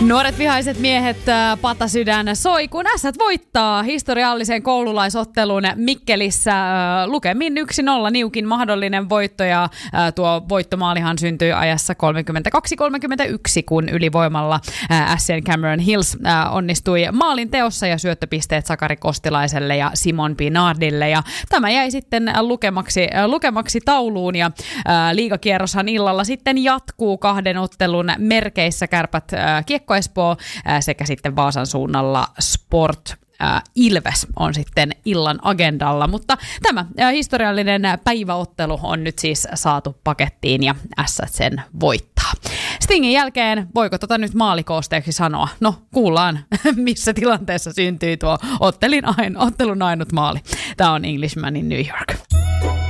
Nuoret vihaiset miehet, patasydän soi, kun Ässät voittaa historiallisen koululaisottelun Mikkelissä lukemin 1-0 niukin mahdollinen voitto, ja tuo voittomaalihan syntyi ajassa 32-31, kun ylivoimalla Ässien Cameron Hills onnistui maalin teossa ja syöttöpisteet Sakari Kostilaiselle ja Simon Pinardille, ja tämä jäi sitten lukemaksi tauluun, ja liigakierroshan illalla sitten jatkuu 2 ottelun merkeissä. Kärpät Kiekko Espoo sekä sitten Vaasan suunnalla Sport Ilves on sitten illan agendalla, mutta tämä historiallinen päiväottelu on nyt siis saatu pakettiin ja Ässät sen voittaa. Stingin jälkeen, voiko nyt maalikoosteeksi sanoa? No, kuullaan, missä tilanteessa syntyy tuo ottelun ainut maali. Tämä on Englishman in New York.